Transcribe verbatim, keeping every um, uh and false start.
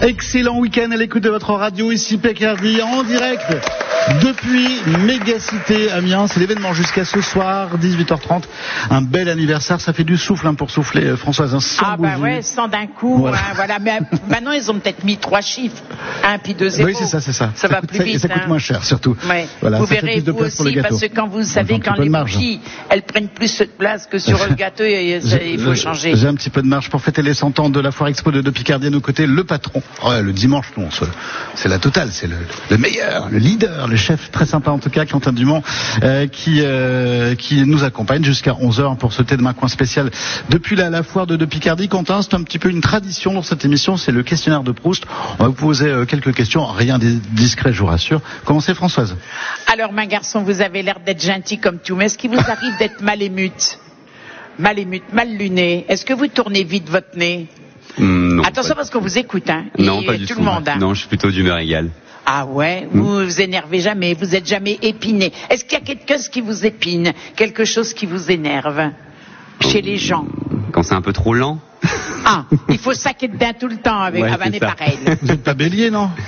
Excellent week-end à l'écoute de votre radio, ici Picardie, en direct depuis Mégacité Amiens. C'est l'événement jusqu'à ce soir, dix-huit heures trente. Un bel anniversaire, ça fait du souffle hein, pour souffler, Françoise. Sans ah bah bougie. ouais, sans d'un coup. Voilà. Hein, voilà. Mais maintenant, ils ont peut-être mis trois chiffres. Un puis deux zéros. Oui, c'est ça, c'est ça. Ça va plus ça, vite. Et ça coûte hein. moins cher, surtout. Ouais. Voilà, vous ça fait verrez, plus de vous place pour le aussi, gâteau. parce que quand vous savez, quand les bougies, elles prennent plus de place que sur le gâteau, et ça, il faut changer. J'ai un petit peu de marge pour fêter les cent ans de la Foire Expo de, de Picardie. À nos côtés, le patron. Ouais, le dimanche, non, c'est la totale, c'est le, le meilleur, le leader, le chef, très sympa en tout cas, Quentin Dumont, euh, qui, euh, qui nous accompagne jusqu'à onze heures pour ce thé de main coin spécial depuis la, la Foire de, de Picardie. Quentin, c'est un petit peu une tradition dans cette émission, c'est le questionnaire de Proust. On va vous poser euh, quelques questions, rien de discret, je vous rassure. Commencez, Françoise. Alors, ma garçon, vous avez l'air d'être gentil comme tout, mais est-ce qu'il vous arrive d'être mal émute? Mal émute, mal luné. Est-ce que vous tournez vite votre nez? Mmh, non, Attention pas... parce qu'on vous écoute, hein. Non, et pas du tout tout. le monde. Hein. Non, je suis plutôt d'humeur égale. Ah ouais, vous mmh. vous énervez jamais, vous êtes jamais épiné. Est-ce qu'il y a quelque chose qui vous épine, quelque chose qui vous énerve chez les gens? Quand c'est un peu trop lent. Ah, il faut saquer dedans tout le temps avec ouais, un nez pareil. Vous n'êtes pas bélier, non?